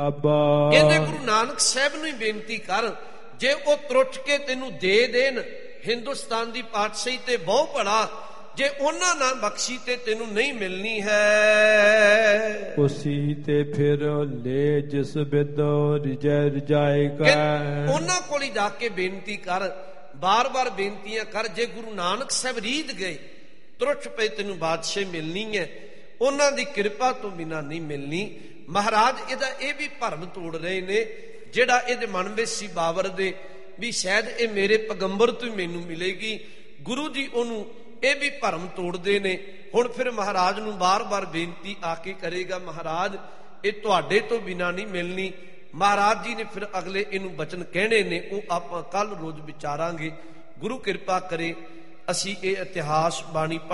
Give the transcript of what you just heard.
ਕਹਿੰਦੇ ਗੁਰੂ ਨਾਨਕ ਸਾਹਿਬ ਨੂੰ ਹੀ ਬੇਨਤੀ ਕਰ, ਜੇ ਉਹ ਤਰੁੱਟ ਕੇ ਤੈਨੂੰ ਦੇ ਦੇਣ ਹਿੰਦੁਸਤਾਨ ਦੀ ਪਾਤਸ਼ਾਹੀ ਤੇ ਬਹੁ ਭਲਾ, ਜੇ ਉਹਨਾਂ ਨਾਲ ਬਖਸ਼ੀ ਤੇ ਤੈਨੂੰ ਨਹੀਂ ਮਿਲਣੀ ਹੈ। ਉਸੀ ਤੇ ਫਿਰ ਲੈ ਜਿਸ ਬਿਦੋ ਰਿਜੈ ਰਜਾਏਗਾ। ਉਹਨਾਂ ਕੋਲ ਹੀ ਜਾ ਕੇ ਬੇਨਤੀ ਕਰ, ਬਾਰ-ਬਾਰ ਬੇਨਤੀਆਂ ਕਰ। ਜੇ ਗੁਰੂ ਨਾਨਕ ਸਾਹਿਬ ਰੀਝ ਗਏ, ਤਰੁੱਟ ਪਏ, ਤੈਨੂੰ ਬਾਦਸ਼ਾਹ ਮਿਲਣੀ ਹੈ, ਉਹਨਾਂ ਦੀ ਕਿਰਪਾ ਤੋਂ ਬਿਨਾਂ ਨਹੀਂ ਮਿਲਣੀ। ਮਹਾਰਾਜ ਇਹਦਾ ਇਹ ਵੀ ਭਰਮ ਤੋੜ ਰਹੇ ਨੇ, ਜਿਹੜਾ ਇਹਦੇ ਮਨ ਵਿੱਚ ਸੀ ਬਾਬਰ ਦੇ, ਵੀ ਸ਼ਾਇਦ ਇਹ ਮੇਰੇ ਪੈਗੰਬਰ ਤੋਂ ਹੀ ਮੈਨੂੰ ਮਿਲੇਗੀ। ਗੁਰੂ ਜੀ ਉਹਨੂੰ ਇਹ ਵੀ ਭਰਮ ਤੋੜਦੇ ਨੇ। ਹੁਣ ਫਿਰ ਮਹਾਰਾਜ ਨੂੰ ਬਾਰ-ਬਾਰ ਬੇਨਤੀ ਆ ਕੇ ਕਰੇਗਾ, ਮਹਾਰਾਜ ਇਹ ਤੁਹਾਡੇ ਤੋਂ ਬਿਨਾਂ ਨਹੀਂ ਮਿਲਣੀ। ਮਹਾਰਾਜ ਜੀ ਨੇ ਫਿਰ ਅਗਲੇ ਇਹਨੂੰ ਬਚਨ ਕਹਿਣੇ ਨੇ, ਉਹ ਆਪਾਂ ਕੱਲ ਰੋਜ਼ ਵਿਚਾਰਾਂਗੇ। ਗੁਰੂ ਕਿਰਪਾ ਕਰੇ ਅਸੀਂ ਇਹ ਇਤਿਹਾਸ ਬਾਣੀ